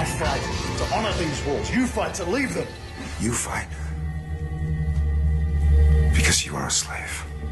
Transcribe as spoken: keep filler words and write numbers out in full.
I fight to honor these walls. You fight to leave them. You fight because you are a slave.